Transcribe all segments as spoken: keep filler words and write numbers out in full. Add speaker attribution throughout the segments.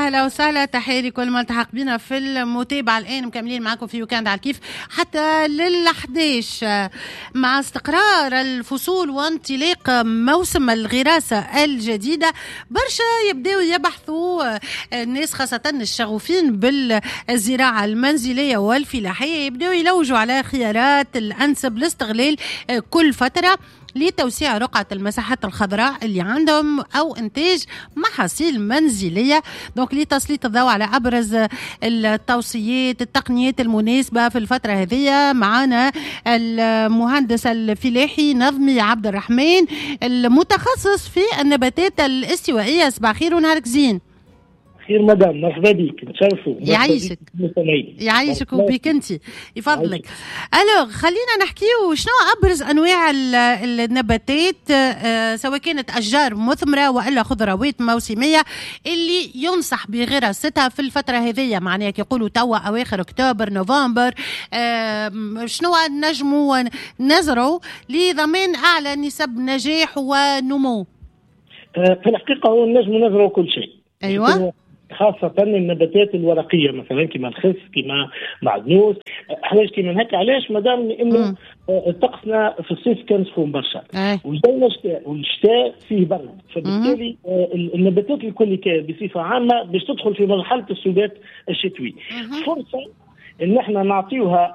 Speaker 1: أهلا وسهلا، تحية لكل من التحق بنا في المتابعة. الآن مكملين معكم في ويكاند على الكيف حتى للحديش مع استقرار الفصول وانطلاق موسم الغراسة الجديدة. برشا يبدأوا يبحثوا الناس خاصة الشغوفين بالزراعة المنزلية والفلاحية، يبدأوا يلوجوا على خيارات الأنسب لاستغلال كل فترة لتوسيع رقعة المساحات الخضراء اللي عندهم أو إنتاج محاصيل منزلية. دونك لتسليط الضوء على أبرز التوصيات التقنيات المناسبة في الفترة هذه، معنا المهندس الفلاحي نظمي عبد الرحمن المتخصص في النباتات الاستوائية. صباح خير ونهارك زين.
Speaker 2: خير مدام، مرحبا بك، نتشرفوا.
Speaker 1: يعيشك يعيشك وبك انت يفضلك. الوغ خلينا نحكيو شنو ابرز انواع النباتات آه سواء كانت اشجار مثمره والا خضروات موسميه اللي ينصح بغراستها في الفتره هذه، معناها كيقولوا توا اواخر اكتوبر نوفمبر. آه شنو نجموا نزرعوا لضمان اعلى نسب نجاح ونمو؟
Speaker 2: آه في الحقيقه هو نجم نزرعوا كل شيء.
Speaker 1: ايوه،
Speaker 2: خاصة النباتات الورقية مثلا كما الخس كما معدنوس حوايج كما هكا. علاش مادام؟ لانه طقسنا في الصيف كان سخون برشا وجاينا الشتاء، والشتاء فيه برد، فبالتالي النباتات الكل بصفة عامة باش تدخل في مرحلة السبات الشتوي. فرصة ان احنا نعطيوها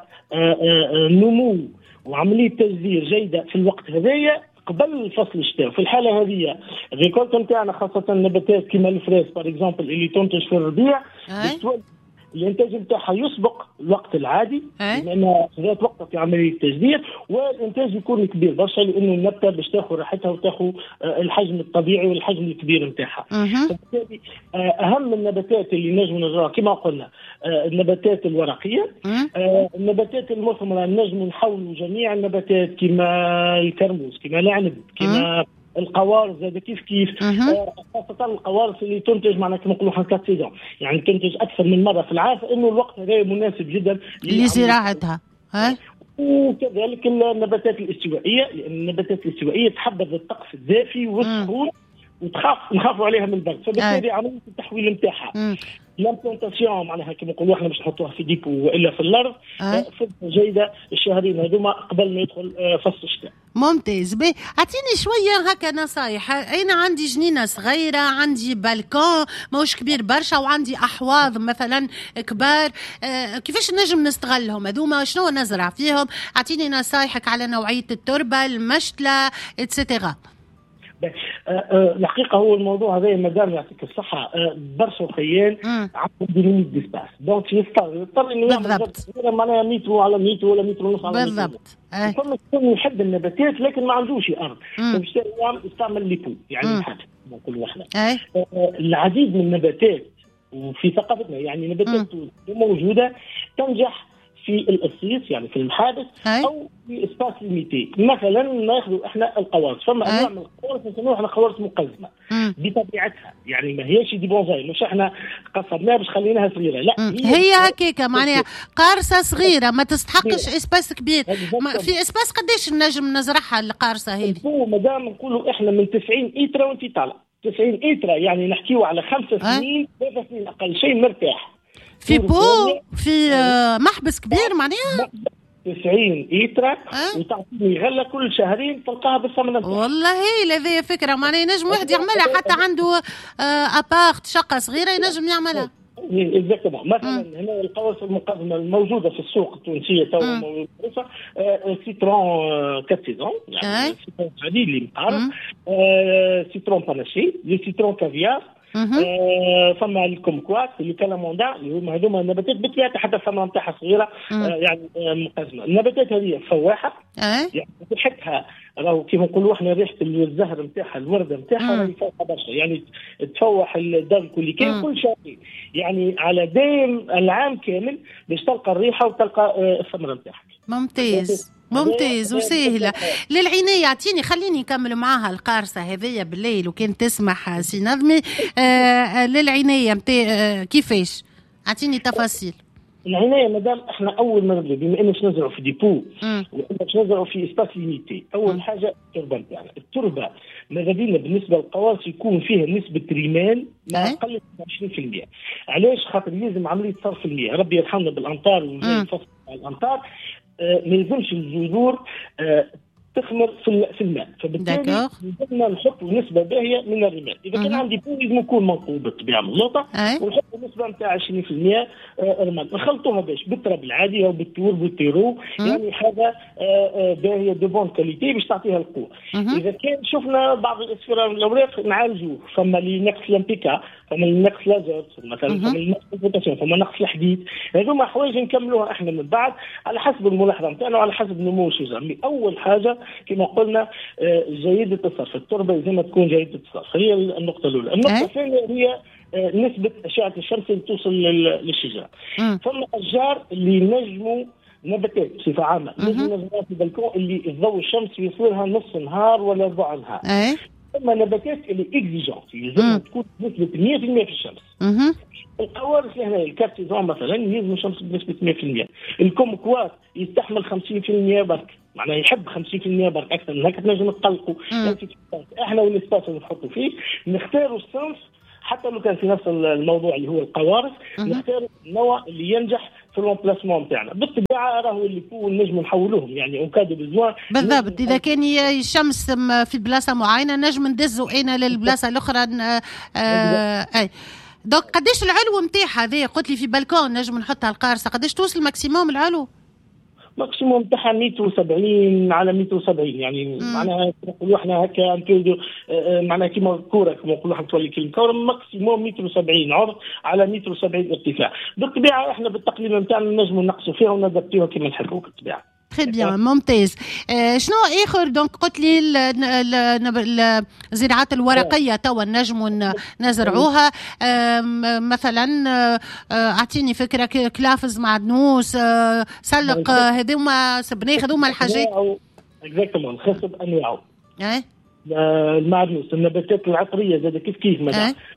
Speaker 2: نمو وعملية تجذير جيدة في الوقت هذايا قبل فصل الشتاء. في الحاله هذه الريكولت نتاعنا خاصه النباتات كما الفريس بار اكزومبل اللي تنتج في الربيع الانتاج نتاعها يسبق الوقت العادي لان ذات وقتها في عمليه التجدير، والانتاج يكون كبير برشا لانه النبته باش تاخذ راحتها وتاخذ الحجم الطبيعي والحجم الكبير نتاعها. فبالتالي اهم النباتات اللي نجم نزرعها كما قلنا النباتات الورقيه. النباتات المثمره نجم نحولوا جميع النباتات كما الكرموس كما العنب كما القوارص هذا كيف كيف آه خاصة القوارص اللي تنتج معنا كما نقولوا حنكات سيزون، يعني تنتج أكثر من مرة في العام، فإنه الوقت هذا مناسب جدا
Speaker 1: لزراعتها.
Speaker 2: وكذلك النباتات الاستوائية، لأن النباتات الاستوائية تحبذ الطقس الدافي والسخون وتخاف نخافوا عليها من البرد، فبالتالي عملية التحويل نتاعها لامبلانتاسيون معناها كما نقولوا احنا باش نحطوها في ديبو والا في الارض فرصه جيده الشهرين هذوما قبل ما يدخل فصل الشتاء.
Speaker 1: ممتاز. بي اعطيني شويه هكا نصايح. انا عندي جنينه صغيره، عندي بالكون ماهوش كبير برشا، وعندي احواض مثلا كبار، آه كيفاش نجم نستغلهم هذوما؟ شنو نزرع فيهم؟ اعطيني نصايحك على نوعيه التربه، المشتله اتسيتيرا.
Speaker 2: الحقيقه هو الموضوع هذا مادام يعطيك الصحه برشا خيال عندهم ديليميت ديسباس، دونك يضطر يضطر انه يعمل معناها متر على متر ولا متر ونص على متر
Speaker 1: بالضبط.
Speaker 2: فما يكون يحب النباتات لكن ما عندوش ارض، فبالتالي يستعمل ليبو يعني حاجه كل واحده. العديد من النباتات وفي ثقافتنا يعني نباتات موجوده تنجح في القصيص يعني في المحابس او في اسباس ليميتي. مثلا ناخذ احنا القوارص، فما انواع من القوارص نسموها احنا قوارص مقزمه بطبيعتها، يعني ما هيش دي بونزاي، مش احنا قصبناها باش خليناها صغيره، لا
Speaker 1: هي, هي هكاكا معناها قارصه صغيره ما تستحقش اسباس كبير. في اسباس قداش نجم نزرعها القارصه هذه؟
Speaker 2: هو مادام نقولوا احنا من تسعين ايترا وانت طالع تسعين ايترا، يعني نحكيو على خمسة سنين ثلاث سنين اقل شيء مرتاح
Speaker 1: في بو في محبس كبير معناها
Speaker 2: تسعين ايترا أه؟ وتعطيني غله كل شهرين تلقاها بالثمن نتاعها.
Speaker 1: والله هذه فكره معناها ينجم واحد يعملها، حتى عنده ابارت شقه صغيره ينجم يعملها.
Speaker 2: اكزاكتومون. مثلا هنا القوارص المقزمه الموجوده في السوق التونسيه توا موجوده سيترون كات سيزون، يعني سيترون عادي اللي متعرف، سيترون باناشي، لي سيترون كافيار، آه فما الكومكوات اللي كلاموندا اللي هما هذوما النباتات بطبيعتها حتى الثمره نتاعها صغيره آه يعني آه مقزمه. النباتات هذه فواحه يعني ريحتها راهو كيما نقولوا احنا ريحه الزهر نتاعها الورده نتاعها راهي فوقها برشا، يعني تفوح الدار كل كان كل شيء يعني على دائم العام كامل باش تلقى الريحه وتلقى آه الثمره نتاعها.
Speaker 1: ممتاز ممتاز وسهلة للعناية. اعطيني خليني نكمل معاها القارصة هذية بالليل وكان تسمح سي نظمي. آه للعناية متى آه كيفاش؟ اعطيني تفاصيل.
Speaker 2: العنايه مدام احنا اول ما نبدا بما اننا نزرعوا في ديبو واننا نزرعوا في اسباس ليميتي، اول مم. حاجه التربه نتاعنا، التربه ماذا بينا بالنسبه للقواص يكون فيها نسبه رمال ما اقل من عشرين بالمئة. علاش؟ خاطر لازم عمليه صرف المياه، ربي يرحمنا بالامطار وجاي فصل الامطار، آه ما يلزمش الجذور آه تخمر في في الماء، فبالتالي لازمنا نحط نسبه باهيه من الرمال. اذا كان عندي بو لازم يكون منقوب بالطبيعه ملوطه ونحط نسبه نتاع عشرين بالمئة رمال، نخلطوها باش بالتراب العادي او بالتور بالتيرو، يعني حاجه باهيه دو بون كاليتي باش تعطيها القوه. اذا كان شفنا بعض الاصفرار الاوراق نعالجوه، فما اللي نقص الامبيكا، فما اللي نقص لازوت مثلا، فما اللي نقص البوتاسيوم، فما نقص الحديد، هذوما حوايج نكملوها احنا من بعد على حسب الملاحظه نتاعنا وعلى حسب نمو الشجر. اول حاجه كما قلنا جيدة الصرف، التربة زي ما تكون جيدة الصرف، هي النقطة الأولى. النقطة الثانية هي نسبة أشعة الشمس اللي توصل للشجرة. ثم أشجار اللي نجموا نباتات بصفة عامة نجموا نزرعوها في البلكون اللي الضوء الشمس يوصلها نص نهار ولا ربع نهار. ثم نباتات اللي اكزيجونت يلزمها تكون نسبة مئة بالمئة في الشمس. القوارص هنا الكارتيزون مثلا يلزم الشمس بنسبة مئة بالمئة. الكومكوات يستحمل خمسين بالمئة برك، معناه يحب خمسين بالمئة برك اكثر من هكا تنجم تقلقوا. احنا والاسباس اللي نحطوا فيه نختاروا الصنف، حتى لو كان في نفس الموضوع اللي هو القوارص نختار النوع اللي ينجح في الامبلاسمون نتاعنا. بالطبيعه راهو اللي يكون نجم نحولوهم يعني اونكادو بزوان
Speaker 1: بالضبط. اذا كان الشمس في بلاصه معينه نجم ندزو انا للبلاصه الاخرى. اي دونك قداش العلو نتاعها هذه؟ قلت لي في بالكون نجم نحطها القارصه، قداش توصل ماكسيموم العلو؟
Speaker 2: ماكسيموم تاعها مئة وسبعين على مئة وسبعين، يعني معناها نقولوا احنا هكا معناها كيما كوره كما نقولوا احنا تولي كلمه كوره، ماكسيموم مئة وسبعين عرض على مئة وسبعين ارتفاع. بالطبيعه احنا بالتقليل نتاعنا نجموا نقصوا فيها ونادبتوها كما نحبوا بالطبيعه.
Speaker 1: تري بيان ممتاز. آه شنو اخر دونك قلت لي الزراعات الورقيه توا نجموا نزرعوها؟ آه مثلا آه اعطيني فكره، كلافز معدنوس، آه سلق، هذوما سبناخ، هذوما الحاجات
Speaker 2: اكزاكتومون الخصب انواعه.
Speaker 1: اي
Speaker 2: المعدنوس، النباتات العطريه زاد كيف كيف مثلا